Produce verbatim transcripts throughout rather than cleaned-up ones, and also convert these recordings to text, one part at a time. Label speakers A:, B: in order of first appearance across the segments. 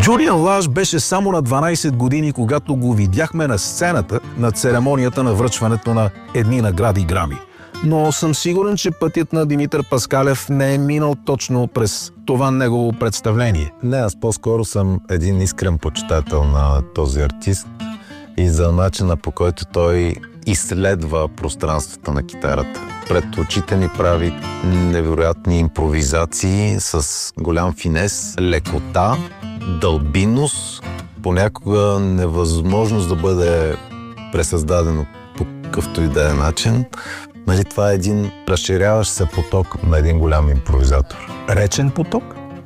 A: Джулиан Лаш беше само на дванайсет години, когато го видяхме на сцената на церемонията на връчването на едни награди Грами. Но съм сигурен, че пътят на Димитър Паскалев не е минал точно през това негово представление.
B: Не, аз по-скоро съм един искрен почитател на този артист и за начина, по който той изследва пространството на китарата. Пред очите ни прави невероятни импровизации с голям финес, лекота, дълбинност, понякога невъзможност да бъде пресъздадено по какъвто и да е начин. Нали, това е един разширяващ се поток на един голям импровизатор.
A: Речен поток?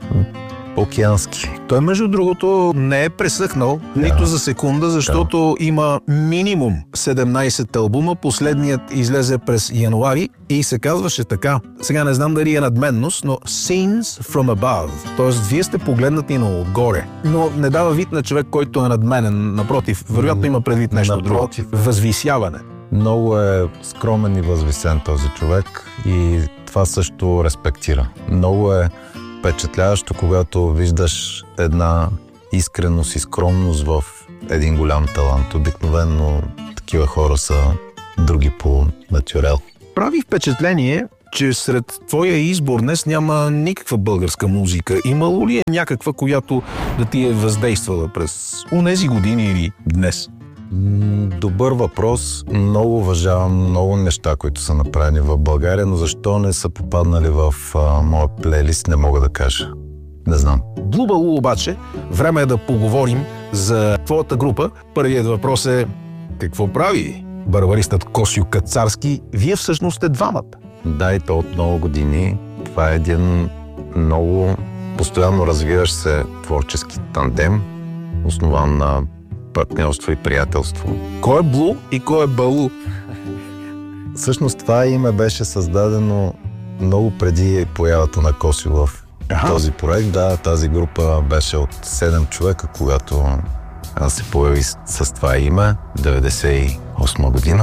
B: Океански.
A: Той, между другото, не е пресъхнал да. нито за секунда, защото да. има минимум седемнайсет албума. Последният излезе през януари и се казваше така. Сега не знам дали е надменност, но Scenes from Above. Тоест, вие сте погледнати на отгоре. Но не дава вид на човек, който е надменен. Напротив, вероятно има предвид нещо
B: Напротив.
A: друго. Възвисяване.
B: Много е скромен и възвисен този човек и това също респектира. Много е впечатляващо, когато виждаш една искреност и скромност в един голям талант. Обикновено такива хора са други по натюрел.
A: Прави впечатление, че сред твоя избор днес няма никаква българска музика. Имало ли е някаква, която да ти е въздействала през онези години или днес?
B: Добър въпрос. Много уважавам много неща, които са направени в България, но защо не са попаднали в а, моя плейлист, не мога да кажа. Не знам.
A: Блу Балу обаче, време е да поговорим за твоята група. Първият въпрос е: какво прави барбаристът Косьо Кацарски? Вие всъщност сте двамата.
B: Да, и то от много години. Това е един много постоянно развиващ се творчески тандем, основан на партньорство и приятелство.
A: Кой е Блу и кой е Балу?
B: Всъщност това име беше създадено много преди появата на Косьо в Аха. този проект. Да, тази група беше от седем човека, когато аз се появи с това име, деветдесет и осма година.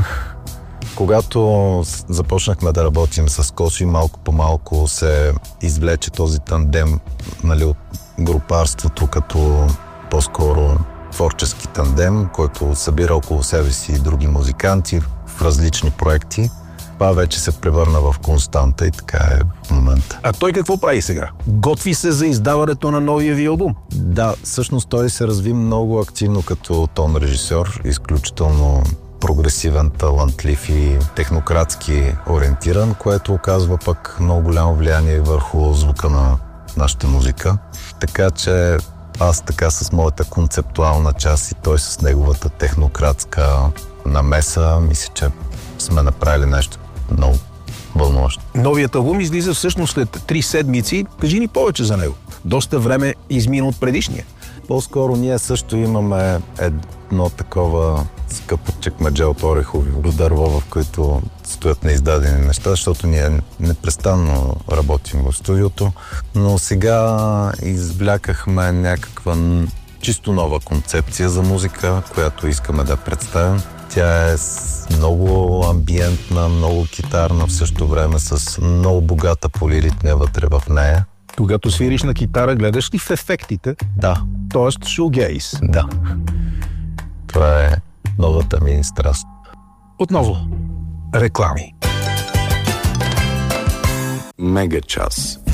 B: Когато започнахме да работим с Косьо, малко по малко се извлече този тандем, нали, от групарството като по-скоро творчески тандем, който събира около себе си и други музиканти в различни проекти. Това вече се превърна в константа и така е в момента.
A: А той какво прави сега? Готви се за издаването на новия ви албум?
B: Да, всъщност той се разви много активно като тон режисьор, изключително прогресивен, талантлив и технократски ориентиран, което оказва пък много голямо влияние върху звука на нашата музика. Така че аз така с моята концептуална част и той с неговата технократска намеса, мисля, че сме направили нещо много вълнуващо.
A: Новият албум излиза всъщност след три седмици. Кажи ни повече за него. Доста време измина от предишния.
B: По-скоро ние също имаме едно такова скъпо чекмедже от орехови дърво, в които стоят неиздадени неща, защото ние непрестанно работим в студиото. Но сега извлякахме някаква чисто нова концепция за музика, която искаме да представим. Тя е много амбиентна, много китарна, в същото време с много богата полиритмия вътре в нея.
A: Когато свириш на китара, гледаш ли в ефектите?
B: Да.
A: Тоест шугейс?
B: Да. Това е новата ми страст.
A: Отново реклами.
C: Мега час.